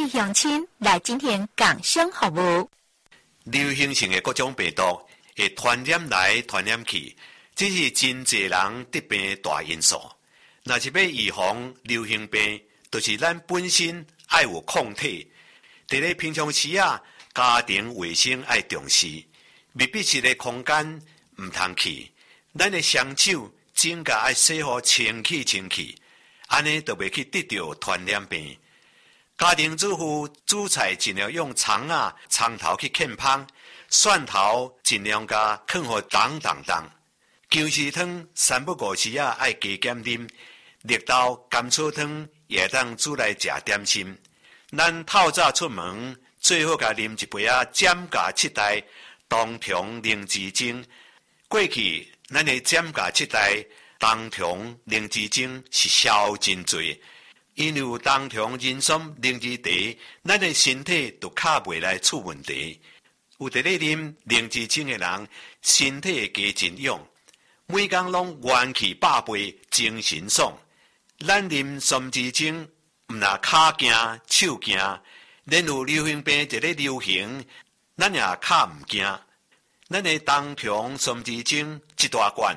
位乡亲来进行工商服务。 流行性的各种病毒会传染来传染去，这是真侪人得病的大因素。若是要预防流行病，就是咱本身要有抗体。伫咧平常时啊，家庭卫生要重视，密闭式的空间唔通去。咱的双手、指甲要洗好清气，安尼就袂去得到传染病。家庭主妇煮菜尽量用葱头去啃芳，蒜头尽量加放互重。姜丝汤3不5时要加减啉，绿豆甘草汤也当煮来食点心。咱透早出门，最好甲啉一杯减价7代冬虫灵芝精。过去咱的减价7代冬虫灵芝精是销真侪，因为有冬虫人参灵芝茶，咱的身体就卡袂来出问题。有伫咧啉灵芝精的人，身体会加真勇，每工拢元气百倍，精神爽。咱啉参枝精，毋若骹惊手惊，连有流行病一咧流行，咱也较毋惊。咱的冬虫参枝精一大罐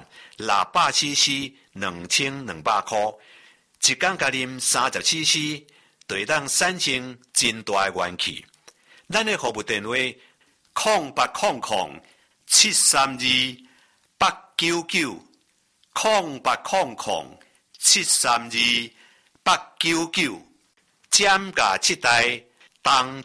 600cc，2200块，一天甲啉30cc，就会当产生真大的元气。咱的服务电话0800-732-899，0800-732-899，减价7代冬